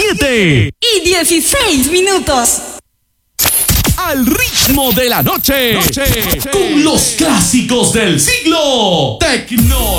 7:16. Al ritmo de la noche. Con los clásicos del siglo. Tecno